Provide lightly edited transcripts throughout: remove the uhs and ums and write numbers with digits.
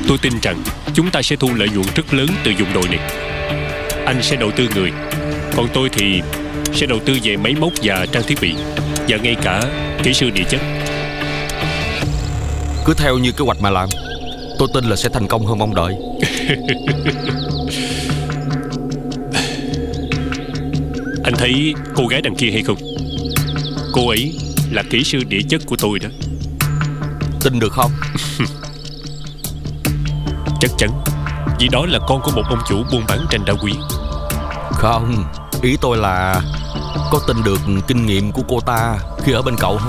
Tôi tin rằng chúng ta sẽ thu lợi nhuận rất lớn từ vùng đồi này. Anh sẽ đầu tư người, còn tôi thì sẽ đầu tư về máy móc và trang thiết bị, và ngay cả kỹ sư địa chất. Cứ theo như kế hoạch mà làm, tôi tin là sẽ thành công hơn mong đợi. Anh thấy cô gái đằng kia hay không? Cô ấy là kỹ sư địa chất của tôi đó. Tin được không? Chắc chắn, vì đó là con của một ông chủ buôn bán tranh đá quý. Không, ý tôi là có tin được kinh nghiệm của cô ta khi ở bên cậu không?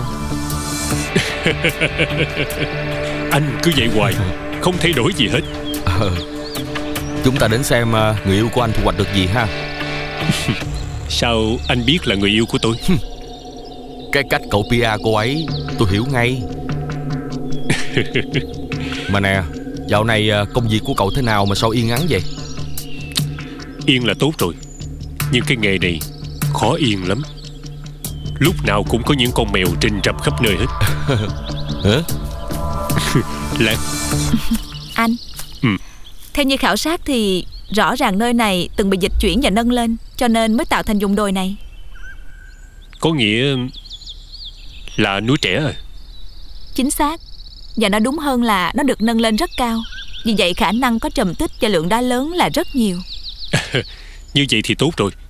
Anh cứ vậy hoài, không thay đổi gì hết. Chúng ta đến xem người yêu của anh thu hoạch được gì ha. Sao anh biết là người yêu của tôi? Cái cách cậu PR cô ấy tôi hiểu ngay. Mà nè, dạo này công việc của cậu thế nào mà sao yên ắng vậy? Yên là tốt rồi, nhưng cái nghề này khó yên lắm. Lúc nào cũng có những con mèo rình rập khắp nơi hết. Hả? Lan. Anh, theo như khảo sát thì rõ ràng nơi này từng bị dịch chuyển và nâng lên, cho nên mới tạo thành vùng đồi này. Có nghĩa là núi trẻ à? Chính xác. Và nó đúng hơn là nó được nâng lên rất cao. Vì vậy khả năng có trầm tích và lượng đá lớn là rất nhiều. Như vậy thì tốt rồi.